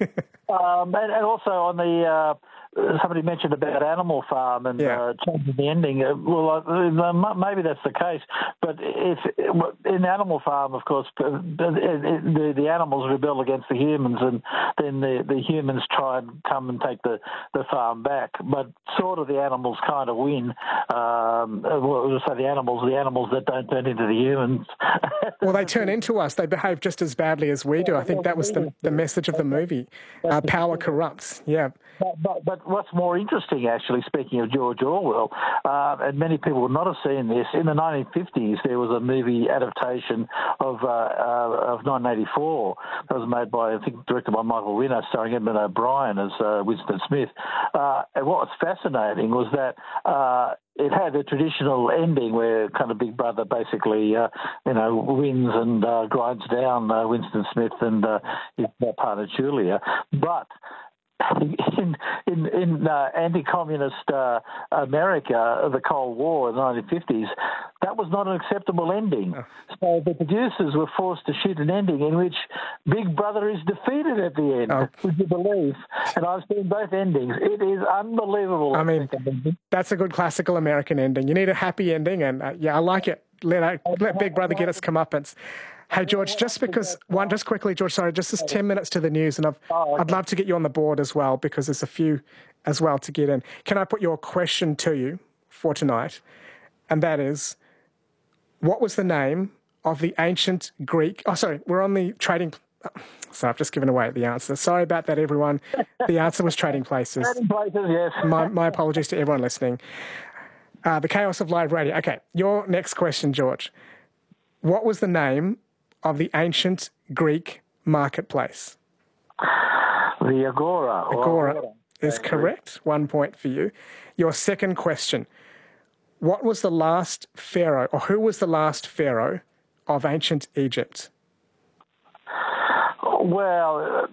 And also on the somebody mentioned about Animal Farm and changing the ending. Maybe that's the case, but if in Animal Farm, of course, the animals rebel against the humans, and then the humans try and come and take the farm back. But sort of the animals kind of win. So the animals that don't turn into the humans. Well, they turn into us. They behave just as badly as we do. I think that was the message of the movie. Power corrupts. Yeah. But what's more interesting, actually, speaking of George Orwell, and many people would not have seen this, in the 1950s there was a movie adaptation of 1984 that was made by, I think, directed by Michael Winner, starring Edmund O'Brien as Winston Smith. And what was fascinating was that it had a traditional ending where kind of Big Brother basically, wins and grinds down Winston Smith and his partner Julia. But in anti-communist America, the Cold War in the 1950s, that was not an acceptable ending. Oh. So the producers were forced to shoot an ending in which Big Brother is defeated at the end, would you believe? And I've seen both endings. It is unbelievable. I mean, that's a good classical American ending. You need a happy ending, and I like it. Let Big Brother get his comeuppance. Hey, George, just quickly, George, sorry, just 10 minutes to the news, and I'd love to get you on the board as well, because there's a few as well to get in. Can I put your question to you for tonight? And that is, what was the name of the ancient Greek... Oh, sorry, we're on the trading... So I've just given away the answer. Sorry about that, everyone. The answer was trading places. Trading places, yes. My apologies to everyone listening. The chaos of live radio. Okay, your next question, George. What was the name of the ancient Greek marketplace? The Agora. Agora is correct. 1 point for you. Your second question. What was the last pharaoh, or who was the last pharaoh of ancient Egypt? Well,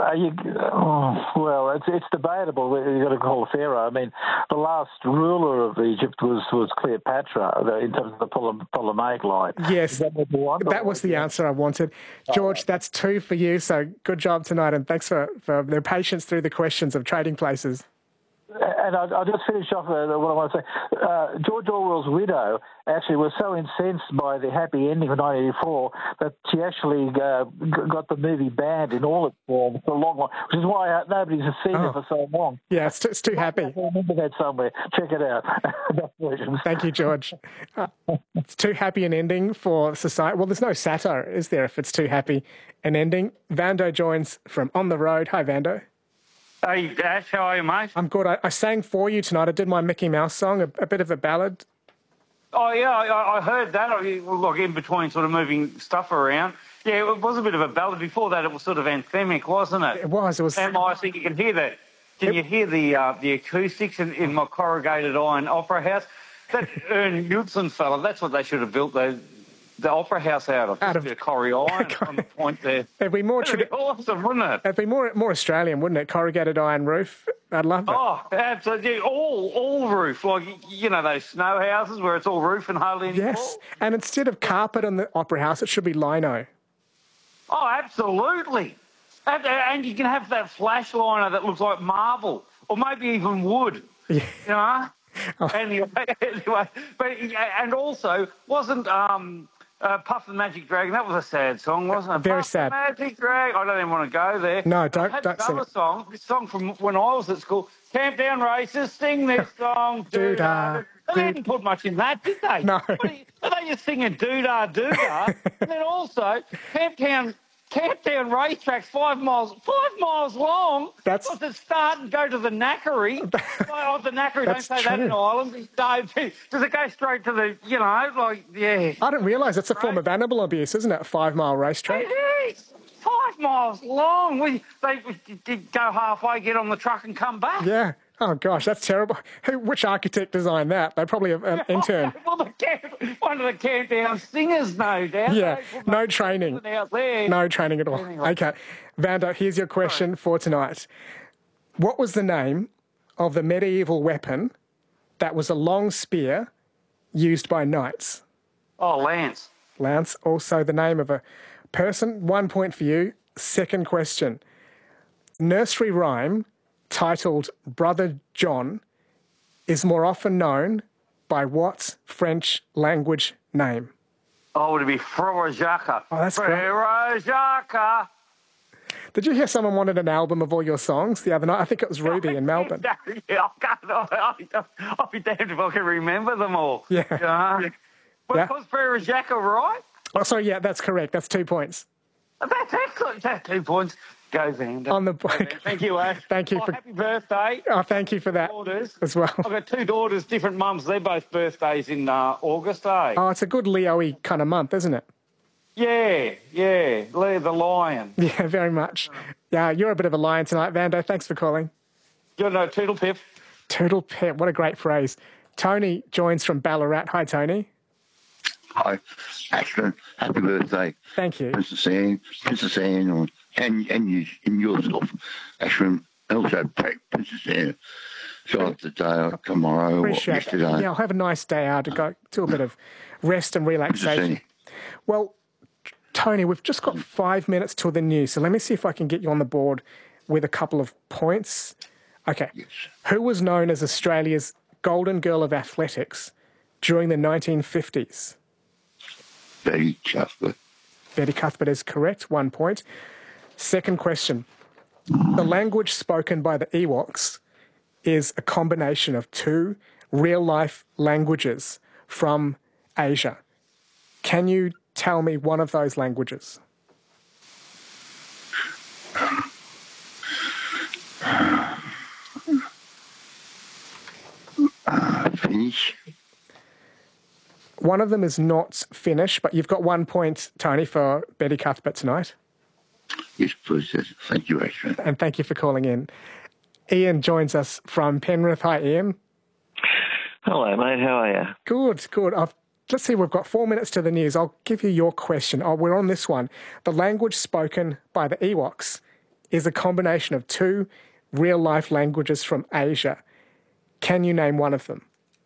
it's debatable whether you've got to call a pharaoh. I mean, the last ruler of Egypt was Cleopatra in terms of the Ptolemaic line. Yes, that was the answer I wanted. George, that's 2 for you, so good job tonight, and thanks for their patience through the questions of trading places. And I'll just finish off what I want to say. George Orwell's widow actually was so incensed by the happy ending of 1984 that she actually got the movie banned in all its forms for a long while, which is why nobody's seen it for so long. Yeah, it's too happy. I remember that somewhere. Check it out. Thank you, George. It's too happy an ending for society. Well, there's no satire, is there, if it's too happy an ending? Vando joins from On the Road. Hi, Vando. Hey, Ash, how are you, mate? I'm good. I sang for you tonight. I did my Mickey Mouse song, a bit of a ballad. Oh, yeah, I heard that. Look, in between sort of moving stuff around. Yeah, it was a bit of a ballad. Before that, it was sort of anthemic, wasn't it? It was. And I think you can hear that. Can you hear the acoustics in my corrugated iron opera house? That Ern Hudson fella, that's what they should have built the opera house out of a corrie iron on the point there. It'd be more awesome, wouldn't it? It'd be more Australian, wouldn't it? Corrugated iron roof. I'd love that. Oh, absolutely. All roof, like, those snow houses where it's all roof and hardly any Yes, wall. And instead of carpet on the opera house, it should be lino. Oh, absolutely. And you can have that flash liner that looks like marble, or maybe even wood. Yeah. Anyway, and also, wasn't Puff the Magic Dragon, that was a sad song, wasn't it? Very Puff sad. The Magic Dragon. I don't even want to go there. No, don't sing it. This song from when I was at school. Camp Down Racers, sing this song. Doo-dah. They didn't put much in that, did they? No. They just singing doo-dah, doo-dah. And then also, Camp Down racetrack's 5 miles long. That's to start and go to the Knackery. The Knackery, don't say true. that in Ireland. Does it go straight to the, I didn't realise it's a form of animal abuse, isn't it? A 5 mile racetrack. It is. 5 miles long. They did go halfway, get on the truck and come back. Yeah. Oh, gosh, that's terrible. Which architect designed that? They probably have an intern. Well, one of the Camp Down singers, no doubt. Yeah, no training. No training at all. Anyway. Okay. Vando, here's your question for tonight. What was the name of the medieval weapon that was a long spear used by knights? Oh, Lance. Lance, also the name of a person. 1 point for you. Second question. nursery rhyme titled Brother John is more often known by what French language name? Oh, would it be Frère Jacques? Oh, that's great. Frère Jacques. Did you hear someone wanted an album of all your songs the other night? I think it was Ruby in Melbourne. Yeah, I'll be damned if I can remember them all. Yeah. Was Frère Jacques right? Oh, sorry, yeah, that's correct. That's 2 points. That's excellent. That's 2 points. Go, Vander. On the Thank you, Ash. Thank you. Happy birthday. Oh, thank you for that daughters as well. I've got 2 daughters, different mums. They're both birthdays in August, eh? Oh, it's a good Leo-y kind of month, isn't it? Yeah. Leo the lion. Yeah, very much. Yeah, you're a bit of a lion tonight, Vando. Thanks for calling. You know, Toodle Pip. Toodle Pip, what a great phrase. Tony joins from Ballarat. Hi, Tony. Hi, Ashton. Happy birthday. Thank you. Princess Anne, and yourself, Ashton. Also, Princess Anne. Got today, tomorrow, yesterday. Yeah, I'll have a nice day out to go do a bit of rest and relaxation. Well, Tony, we've just got 5 minutes till the news, so let me see if I can get you on the board with a couple of points. Okay. Yes. Who was known as Australia's Golden Girl of Athletics during the 1950s? Betty Cuthbert. Betty Cuthbert is correct, 1 point. Second question. The language spoken by the Ewoks is a combination of 2 real-life languages from Asia. Can you tell me one of those languages? Finnish. One of them is not Finnish, but you've got 1 point, Tony, for Betty Cuthbert tonight. Yes, please. Thank you, Ashton. And thank you for calling in. Ian joins us from Penrith. Hi, Ian. Hello, mate. How are you? Good. Let's see, we've got 4 minutes to the news. I'll give you your question. We're on this one. The language spoken by the Ewoks is a combination of 2 real-life languages from Asia. Can you name one of them?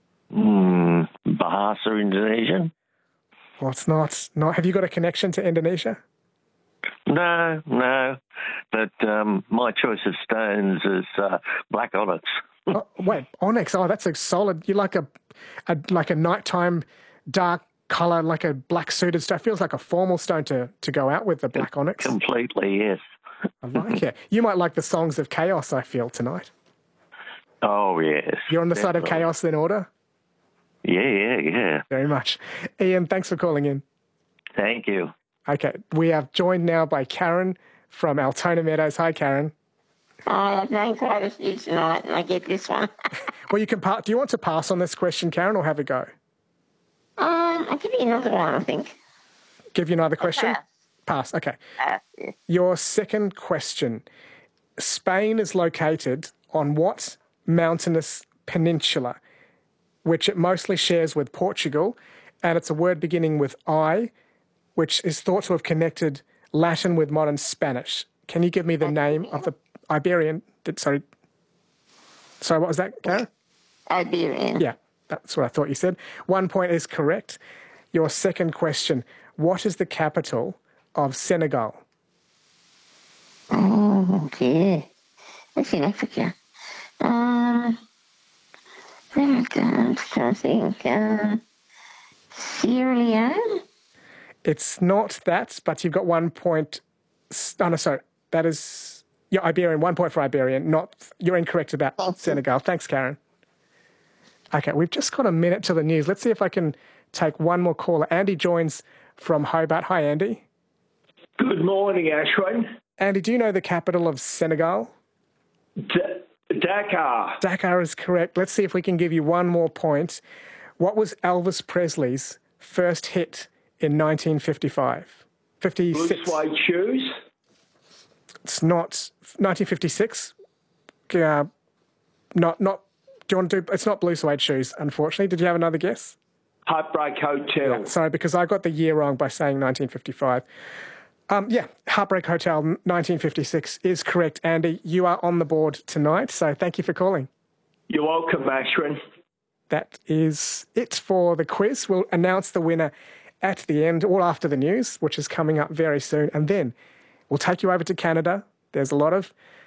Bahasa Indonesian? Well, it's not. Have you got a connection to Indonesia? No. But my choice of stones is black onyx. Oh, wait, onyx. Oh, that's a solid. You like a nighttime dark colour, like a black suited stone. Feels like a formal stone to go out with, the black onyx. Completely, yes. I like it. You might like the Songs of Chaos, I feel, tonight. Oh, yes. You're on the side of chaos then order? Yeah. Very much. Ian, thanks for calling in. Thank you. Okay, we are joined now by Karen from Altona Meadows. Hi, Karen. I've known quite a few tonight, and I get this one. Well, you can do you want to pass on this question, Karen, or have a go? I'll give you another one, I think. Give you another question? Pass, okay. Yeah. Your second question. Spain is located on what mountainous peninsula, which it mostly shares with Portugal, and it's a word beginning with I, which is thought to have connected Latin with modern Spanish. Can you give me the name of the Iberian? Sorry, what was that, Karen? Iberian. Yeah, that's what I thought you said. 1 point is correct. Your second question. What is the capital of Senegal? Oh, dear. It's in Africa. I'm trying to think. Sierra Leone? It's not that, but you've got 1 point. Oh, no, sorry. That is Iberian. 1 point for Iberian. You're incorrect about Senegal. Thanks, Karen. Okay, we've just got a minute to the news. Let's see if I can take one more caller. Andy joins from Hobart. Hi, Andy. Good morning, Ashwin. Andy, do you know the capital of Senegal? Dakar. Dakar is correct. Let's see if we can give you one more point. What was Elvis Presley's first hit in 1955? 56. Blue suede shoes. It's not 1956. Not. Do you want to do? It's not Blue Suede Shoes, unfortunately. Did you have another guess? Heartbreak Hotel. Yeah, sorry, because I got the year wrong by saying 1955. Heartbreak Hotel, 1956 is correct. Andy, you are on the board tonight, so thank you for calling. You're welcome, Ashwin. That is it for the quiz. We'll announce the winner at the end, or after the news, which is coming up very soon. And then we'll take you over to Canada. There's a lot of